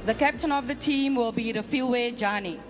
The captain of the team will be Refilwe Jani.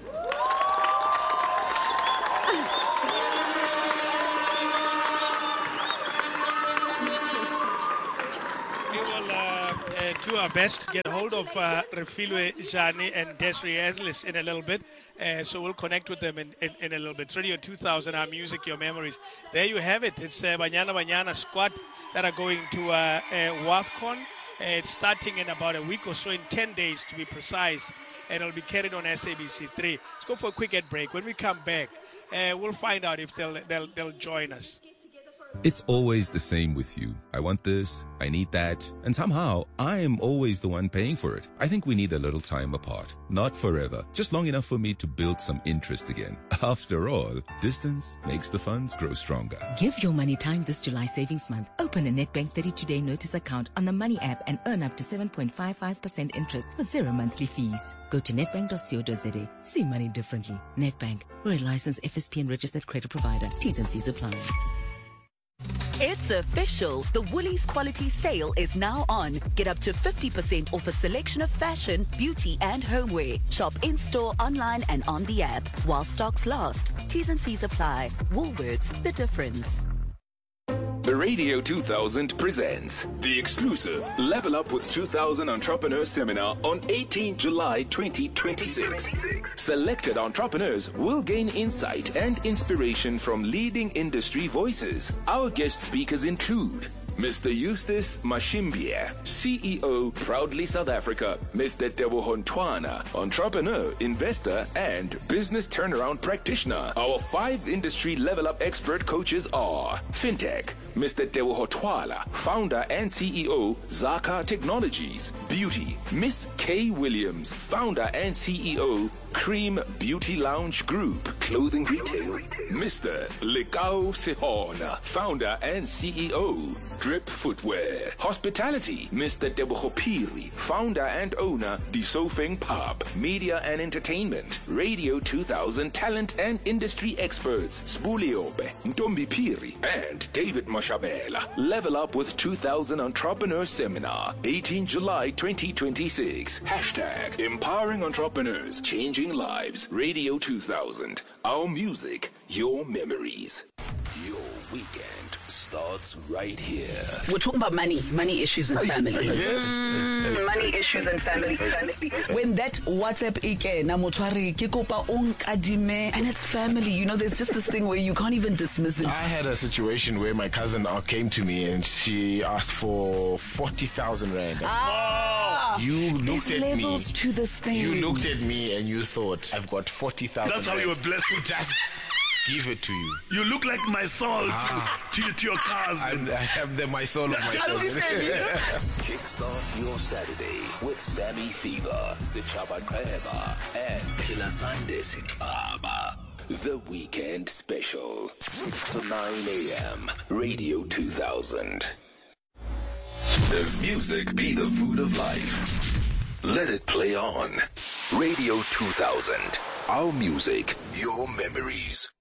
Do our best to get hold of Refilwe Jani and Desiree Eslis in a little bit. So we'll connect with them in a little bit. It's Radio 2000, our music, your memories. There you have it. It's Banyana Banyana squad that are going to WAFCON. It's starting in about a week or so, in 10 days to be precise. And it'll be carried on SABC3. Let's go for a quick ad break. When we come back, we'll find out if they'll join us. It's always the same with you. I want this, I need that, and somehow I am always the one paying for it. I think we need a little time apart. Not forever, just long enough for me to build some interest again. After all, distance makes the funds grow stronger. Give your money time this July savings month. Open a Nedbank 32-day notice account on the Money app and earn up to 7.55% interest with 0 monthly fees. Go to nedbank.co.za. See money differently. Nedbank, we're a licensed FSP and registered credit provider. T's and C's apply. It's official. The Woolies Quality Sale is now on. Get up to 50% off a selection of fashion, beauty and homeware. Shop in-store, online and on the app. While stocks last. T's and C's apply. Woolworths, the difference. Radio 2000 presents the exclusive Level Up with 2000 Entrepreneur Seminar on 18 July 2026. Selected entrepreneurs will gain insight and inspiration from leading industry voices. Our guest speakers include Mr. Eustace Mashimbia, CEO, Proudly South Africa. Mr. Teboho Ntwana, entrepreneur, investor, and business turnaround practitioner. Our 5 industry level up expert coaches are FinTech, Mr. Teboho Twala, founder and CEO, Zaka Technologies. Beauty, Miss Kay Williams, founder and CEO, Cream Beauty Lounge Group. Clothing retail, Mr. Lekao Sehona, founder and CEO, Drip Footwear. Hospitality, Mr. Teboho Piri, founder and owner, Disofeng Pub. Media and entertainment, Radio 2000 talent and industry experts, Spuliobe, Ntombi Piri, and David Mashabela. Level Up with 2000 Entrepreneur Seminar, 18 July 2026. Hashtag Empowering Entrepreneurs, Changing Lives. Radio 2000. Our music, your memories. Your weekend starts right here. We're talking about money issues and family. Yes. Money issues and family. When that WhatsApp ike na motwari ke kopa onkadime, and it's family, you know, there's just this thing where you can't even dismiss it. I had a situation where my cousin came to me and she asked for 40,000 rand. You looked at me. There's levels to this thing. You looked at me and you thought, I've got 40,000. That's how you were blessed to just give it to you. You look like my soul to your cousin. I have my soul of my cousin. Kickstart your Saturday with Sammy Fever, Sichaba Kreba, and Pilasande Sichaba. The Weekend Special, 6 to 9 a.m. Radio 2000. If music be the food of life, let it play on. Radio 2000. Our music, your memories.